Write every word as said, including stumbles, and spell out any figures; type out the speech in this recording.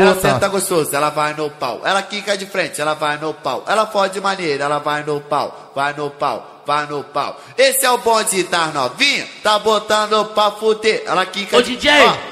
Ela senta gostoso, ela vai no pau. Ela quica de frente, ela vai no pau. Ela fode maneira, ela vai no pau. Vai no pau, vai no pau. Esse é o bonde das novinhas, tá botando pra fuder. Ela quica Ô, de... D J! Ó.